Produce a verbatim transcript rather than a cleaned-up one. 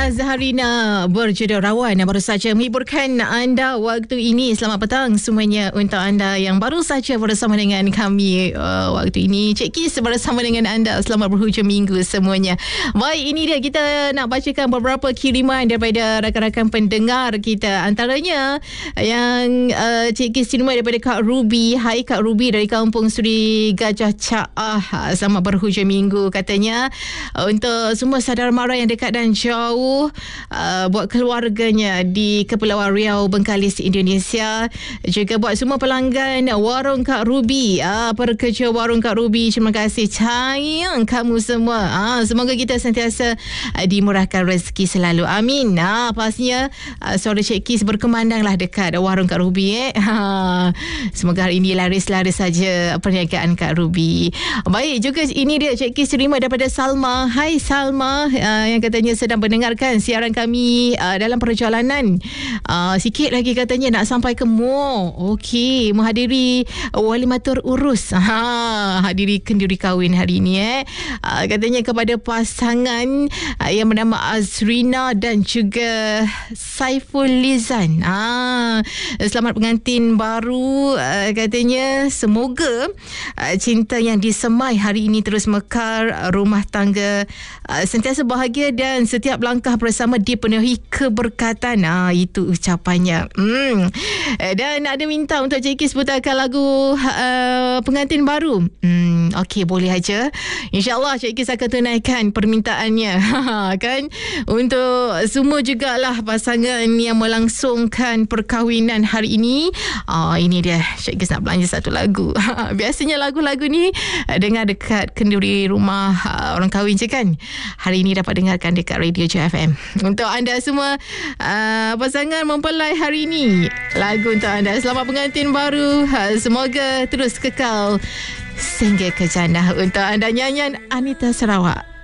Ina Zaharina berjudul Rawan yang baru saja menghiburkan anda waktu ini. Selamat petang semuanya untuk anda yang baru saja bersama dengan kami uh, waktu ini. Cik Kis bersama dengan anda. Selamat berhujung minggu semuanya. Baik, ini dia kita nak bacakan beberapa kiriman daripada rakan-rakan pendengar kita. Antaranya yang uh, Cik Kis terima daripada Kak Ruby. Hai Kak Ruby dari Kampung Suri Gajah Caah. Selamat berhujung minggu katanya. Uh, untuk semua saudara mara yang dekat dan jauh, uh, buat keluarganya di Kepulauan Riau, Bengkalis, Indonesia. Juga buat semua pelanggan warung Kak Ruby, uh, pekerja warung Kak Ruby, terima kasih sayang kamu semua. Uh, semoga kita sentiasa uh, dimurahkan rezeki selalu, amin. Uh, pastinya uh, suara Cik Kis berkemandanglah dekat warung Kak Ruby. Eh. Uh, semoga hari ini laris-laris saja perniagaan Kak Ruby. Baik, juga ini dia Cik Kis terima daripada Salma. Hai Salma, uh, yang katanya sedang mendengarkan siaran kami uh, dalam perjalanan. Uh, sikit lagi katanya nak sampai ke mall. Okey, menghadiri uh, wali matur urus. Ha, hadiri kenduri kahwin hari ini eh. Uh, katanya kepada pasangan uh, yang bernama Azrina dan juga Saiful Lizan. Ah, selamat pengantin baru. Uh, katanya semoga uh, cinta yang disemai hari ini terus mekar, uh, rumah tangga uh, sentiasa bahagia dan setiap langkah bersama dipenuhi keberkatan. Ah, itu ucapannya. Hmm. Dan ada minta untuk Cik Kis putarkan lagu uh, pengantin baru. Hmm, okey, boleh aja. InsyaAllah Cik Kis akan tunaikan permintaannya. Kan? Untuk semua jugalah pasangan yang melangsungkan perkahwinan hari ini. Ah, ini dia Cik Kis nak belanja satu lagu. Biasanya lagu-lagu ni dengar dekat kenduri rumah uh, orang kahwin je kan. Hari ini dapat dengarkan dekat Radio J F M. Untuk anda semua uh, pasangan mempelai hari ini, lagu untuk anda. Selamat pengantin baru. Uh, semoga terus kekal sehingga ke jannah. Untuk anda nyanyian Anita Sarawak.